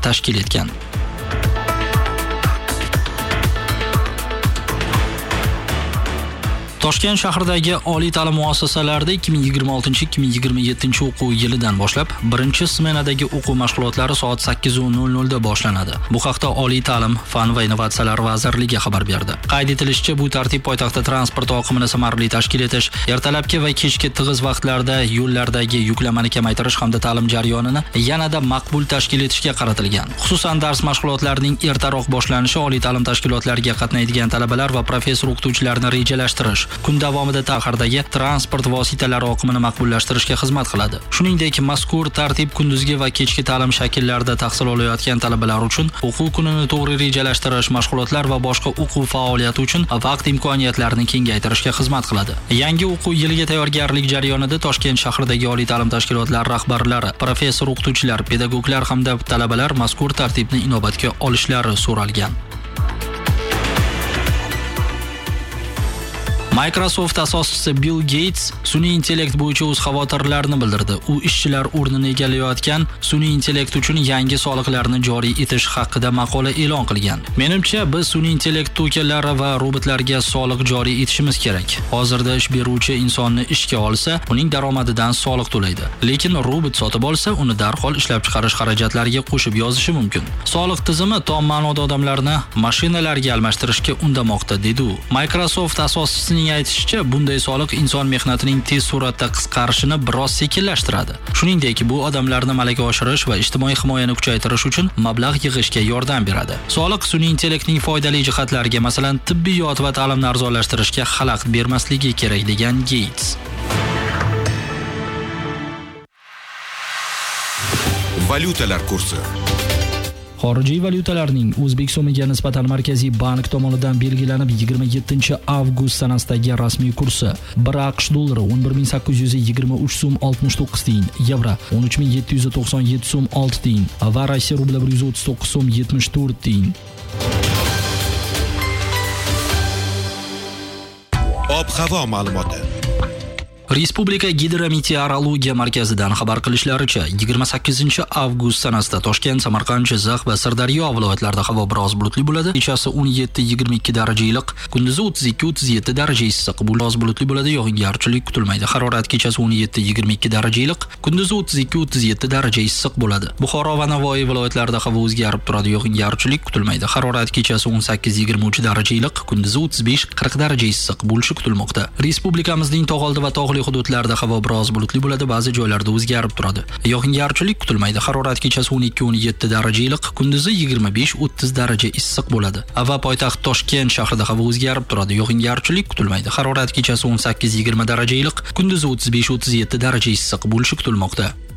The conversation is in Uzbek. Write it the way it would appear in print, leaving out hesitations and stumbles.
tashkil etgan. Toshkent shahridagi oliy ta'lim muassasalarida 2026-2027 o'quv yilidan boshlab birinchi smenadagi o'quv mashg'ulotlari soat 8:00 da boshlanadi. Bu haqda Oliy ta'lim, fan va innovatsiyalar vazirligi xabar berdi. Qayd etilishicha, bu tartib poytaxtda transport oqimini samarali tashkil etish, ertalabki va kechki tig'iz vaqtlarda yo'llardagi yuklamani kamaytirish hamda ta'lim jarayonini yanada maqbul tashkil etishga qaratilgan. Xususan, dars mashg'ulotlarining ertaroq boshlanishi oliy ta'lim tashkilotlariga qatnaydigan talabalar va professor-o'qituvchilarni rejalashtirish, kun davomida shahardagi transport vositalari oqimini maqbullashtirishga xizmat qiladi. Shuningdek, mazkur tartib kunduzgi va kechki ta'lim shakllarida tahsil olayotgan talabalar uchun o'quv kunini to'g'ri rejalashtirish, mashg'ulotlar va boshqa o'quv faoliyati uchun vaqt imkoniyatlarini kengaytirishga xizmat qiladi. Yangi o'quv yiliga tayyorgarlik jarayonida Toshkent shahridagi oliy ta'lim tashkilotlari rahbarlari, professor-o'qituvchilar, pedagoglar hamda talabalar mazkur tartibni inobatga olishlari so'ralgan. Microsoft asoschisi Bill Gates sun'iy intellekt bo'yicha o'z xavotirlarini bildirdi. U ishchilar o'rnini egallayotgan sun'iy intellekt uchun yangi soliqlarni joriy etish haqida maqola e'lon qilgan. Menimcha, biz sun'iy intellekt to'kinlari va robotlarga soliq joriy etishimiz kerak. Hozirda ish beruvchi insonni ishga olsa, uning daromadidan soliq to'laydi. Lekin robot sotib olsa, uni darhol ishlab chiqarish xarajatlariga qo'shib yozishi mumkin. Soliq tizimi tom ma'noda odamlarni mashinalarga almashtirishga undamoqda, dedi u. Microsoft asoschisining aytishicha, bunday soliq inson mehnatining tez suratda qisqarishini biroz sekinlashtiradi. Shuningdek, bu odamlarni malaka oshirish va ijtimoiy himoyani kuchaytirish uchun mablag' yig'ishga yordam beradi. Soliq sun'iy intellektning foydali jihatlariga, masalan, tibbiyot va ta'limni arzonlashtirishga xalaqit bermasligi kerak, degan Gates. Valyutalar kursi. Xorijiy valyutalarning O'zbek so'miga nisbatan Markaziy bank tomonidan belgilanib 27 avgust sanasidagi rasmiy kursi: 1 AQSh dollari 11823 so'm 69 tiyin, yevro 13797 so'm 6 tiyin va Rossiya rubli 139 so'm 74 tiyin. Ob-havo ma'lumoti. Respublika gidrometeorologiya markazidan xabar qilishlaricha, 28 avgust sanasida Toshkent, Samarqand, Jizzax va Sirdaryo viloyatlarida havo biroz bulutli bo'ladi. Kechasi 17-22 daraja iliq, kunduzi 32-37 daraja issiq. Biroz bulutli bo'ladi, yog'ingarchilik kutilmaydi. Harorat kechasi 17-22 daraja iliq, kunduzi 32-37 daraja issiq bo'ladi. Buxoro va Navoiy viloyatlarida havo o'zgarib turadi, yog'ingarchilik kutilmaydi. Harorat kechasi 18-23 daraja iliq, kunduzi 35-40 daraja issiq bo'lishi kutilmoqda. Respublikamizning tog'oldi va tog'li hududlarda havo biroz bulutli bo'ladi, ba'zi joylarda o'zgarib turadi. Yog'ingarchilik kutilmaydi. Harorat kechasi 12-17 daraja iliq, kunduzi 25-30 daraja issiq bo'ladi. Va poytaxt Toshkent shahrida havo o'zgarib turadi, yog'ingarchilik kutilmaydi. Harorat kechasi 18-20 daraja iliq, kunduzi 35-37 daraja issiq bo'lishi kutilmoqda.